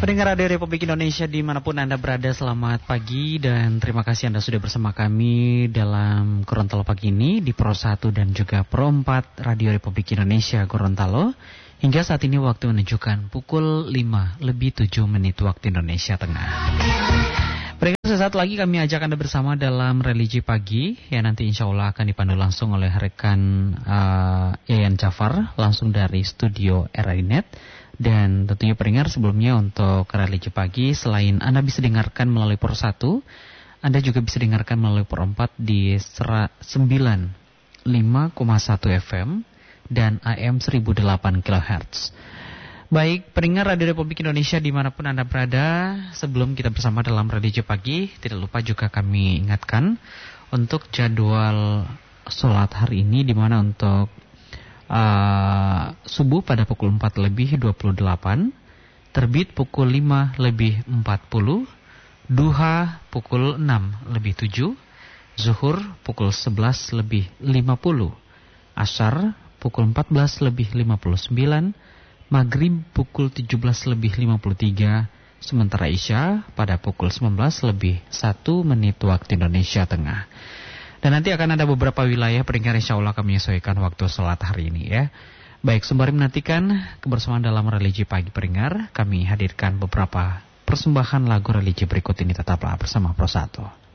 Pendengar Radio Republik Indonesia dimanapun Anda berada, selamat pagi dan terima kasih Anda sudah bersama kami dalam Gorontalo pagi ini di Pro 1 dan juga Pro 4 Radio Republik Indonesia Gorontalo. Hingga saat ini waktu menunjukkan pukul 5 lebih 7 menit waktu Indonesia Tengah. Pendengar, sesaat lagi kami ajak Anda bersama dalam Religi Pagi yang nanti insya Allah akan dipandu langsung oleh rekan Yayan Jafar langsung dari studio RRI.net. Dan tentunya pendengar, sebelumnya untuk Religi Pagi, selain Anda bisa dengarkan melalui Pro 1, Anda juga bisa dengarkan melalui Pro 4 di 95,1 FM dan AM 1008 kHz. Baik, pendengar Radio Republik Indonesia dimanapun Anda berada, sebelum kita bersama dalam Religi Pagi, tidak lupa juga kami ingatkan untuk jadwal sholat hari ini, di mana untuk subuh pada pukul 4 lebih 28, terbit pukul 5 lebih 40, duha pukul 6 lebih 7, zuhur pukul 11 lebih 50, asar pukul 14 lebih 59, maghrib pukul 17 lebih 53, sementara isya pada pukul 19 lebih 1 menit waktu Indonesia Tengah. Dan nanti akan ada beberapa wilayah pendengar insya Allah kami menyesuaikan waktu sholat hari ini ya. Baik, sembari menantikan kebersamaan dalam Religi Pagi pendengar, kami hadirkan beberapa persembahan lagu religi berikut ini. Tetaplah bersama Pro 1.